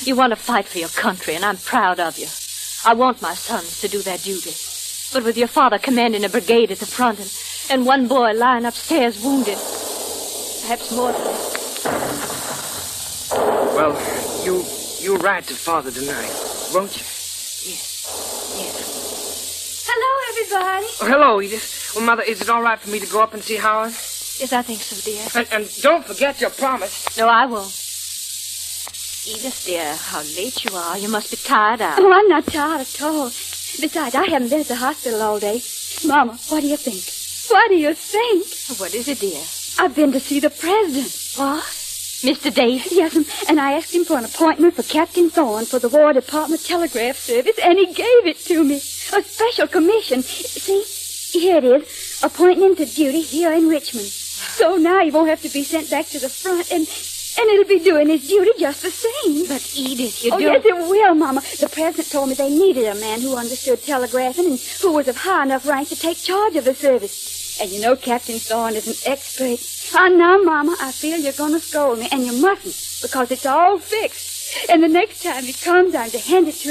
You want to fight for your country, and I'm proud of you. I want my sons to do their duty. But with your father commanding a brigade at the front and one boy lying upstairs wounded, perhaps more than that. Well, you'll ride to Father tonight, won't you? Yes. Hello, everybody. Oh, hello, Edith. Well, Mother, is it all right for me to go up and see Howard? Yes, I think so, dear. And don't forget your promise. No, I won't. Edith, dear, how late you are. You must be tired out. Oh, I'm not tired at all. Besides, I haven't been at the hospital all day. Mama, what do you think? What do you think? What is it, dear? I've been to see the president. What? Mr. Davis? Yes, and I asked him for an appointment for Captain Thorne for the War Department Telegraph Service, and he gave it to me. A special commission. See, here it is. Appointing him to duty here in Richmond. So now he won't have to be sent back to the front, and it'll be doing his duty just the same. But, Edith, you Oh, do... yes, it will, Mama. The president told me they needed a man who understood telegraphing and who was of high enough rank to take charge of the service. And you know Captain Thorne is an expert. Oh, now, Mama, I feel you're going to scold me, and you mustn't, because it's all fixed. And the next time he comes, I'm to hand it to